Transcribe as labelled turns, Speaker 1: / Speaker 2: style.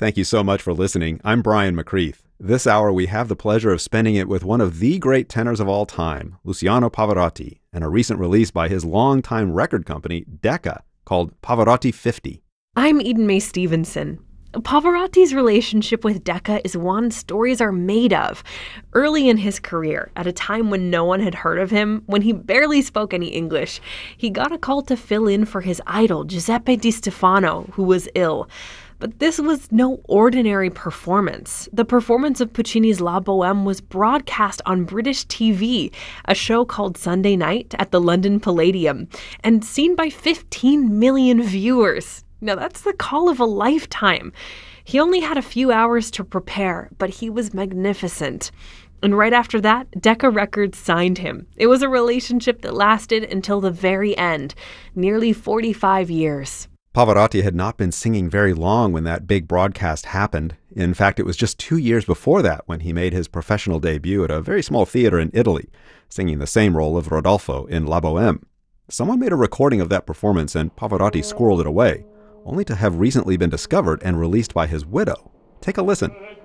Speaker 1: Thank you so much for listening. I'm Brian McCreath. This hour, we have the pleasure of spending it with one of the great tenors of all time, Luciano Pavarotti, and a recent release by his longtime record company, Decca, called Pavarotti 50.
Speaker 2: I'm Eden Mae Stevenson. Pavarotti's relationship with Decca is one stories are made of. Early in his career, at a time when no one had heard of him, when he barely spoke any English, he got a call to fill in for his idol, Giuseppe Di Stefano, who was ill. But this was no ordinary performance. The performance of Puccini's La Bohème was broadcast on British TV, a show called Sunday Night at the London Palladium, and seen by 15 million viewers. Now that's the call of a lifetime. He only had a few hours to prepare, but he was magnificent. And right after that, Decca Records signed him. It was a relationship that lasted until the very end, nearly 45 years.
Speaker 1: Pavarotti had not been singing very long when that big broadcast happened. In fact, it was just 2 years before that when he made his professional debut at a very small theater in Italy, singing the same role of Rodolfo in La Bohème. Someone made a recording of that performance and Pavarotti squirreled it away, only to have recently been discovered and released by his widow. Take a listen.